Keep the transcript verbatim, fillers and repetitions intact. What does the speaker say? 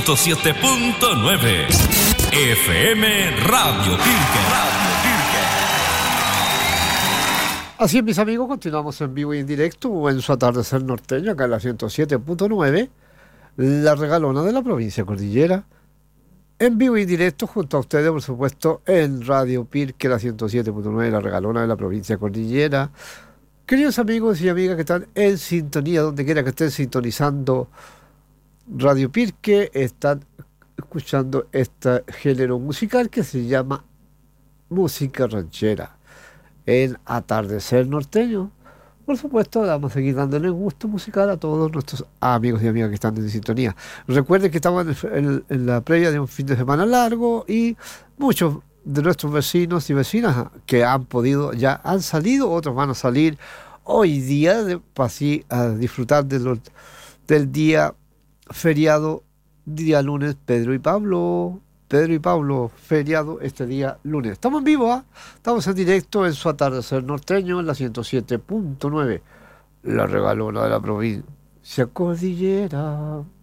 ciento siete punto nueve. F M Radio Pirque. Radio Pirque. Así es, mis amigos, continuamos en vivo y en directo en su atardecer norteño, acá en la ciento siete punto nueve, la regalona de la provincia Cordillera. En vivo y en directo junto a ustedes, por supuesto, en Radio Pirque, la ciento siete punto nueve, la regalona de la provincia Cordillera. Queridos amigos y amigas que están en sintonía, donde quiera que estén sintonizando Radio Pirque, están escuchando este género musical que se llama música ranchera en Atardecer Norteño. Por supuesto, vamos a seguir dándole gusto musical a todos nuestros amigos y amigas que están en sintonía. Recuerden que estamos en, en, en la previa de un fin de semana largo y muchos de nuestros vecinos y vecinas que han podido, ya han salido, otros van a salir hoy día de, para así a disfrutar de los, del día feriado, día lunes, Pedro y Pablo. Pedro y Pablo, feriado este día lunes. Estamos en vivo, ¿eh? Estamos en directo en su atardecer norteño en la ciento siete punto nueve, la regalona de la provincia Cordillera.